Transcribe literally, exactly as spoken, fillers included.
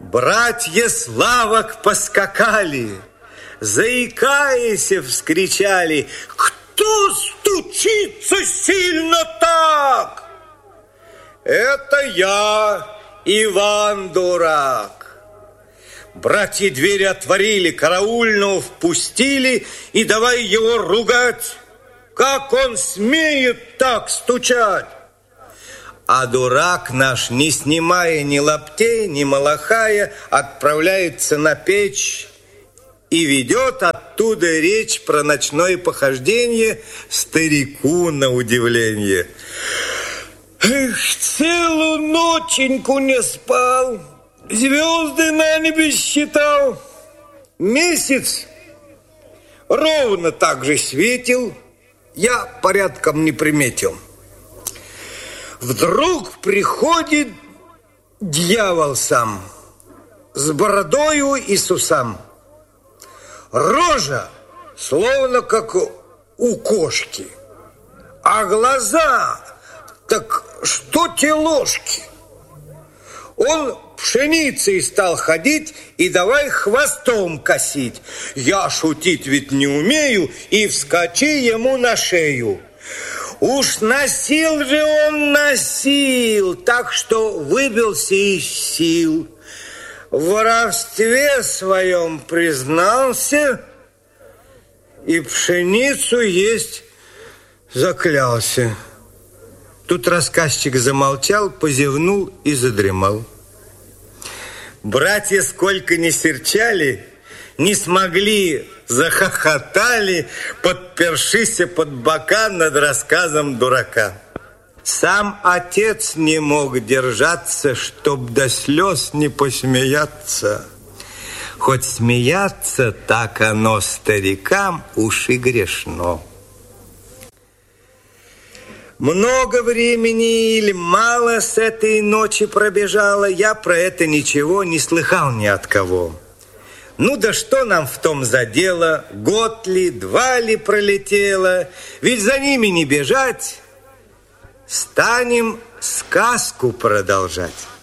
Братья Славок поскакали, заикаясь, вскричали: «Кто стучится сильно так?» «Это я, Иван Дурак». Братья двери отворили, караульного впустили и давай его ругать. Как он смеет так стучать? А дурак наш, не снимая ни лаптей, ни малахая, отправляется на печь и ведет оттуда речь про ночное похождение старику на удивление. Эх, целую ноченьку не спал, звезды на небе считал, месяц ровно так же светил, я порядком не приметил. Вдруг приходит дьявол сам, с бородою и с усам. Рожа словно как у кошки, а глаза так что те ложки. Он пшеницей стал ходить и давай хвостом косить. Я шутить ведь не умею, и вскочи ему на шею. Уж носил же он носил, так что выбился из сил. В воровстве своем признался и пшеницу есть заклялся. Тут рассказчик замолчал, позевнул и задремал. Братья сколько ни серчали, не смогли, захохотали, подпершися под бока над рассказом дурака. Сам отец не мог держаться, чтоб до слез не посмеяться. Хоть смеяться так оно старикам уж и грешно. Много времени или мало с этой ночи пробежало, я про это ничего не слыхал ни от кого. Ну да что нам в том за дело, год ли, два ли пролетело, ведь за ними не бежать. Станем сказку продолжать.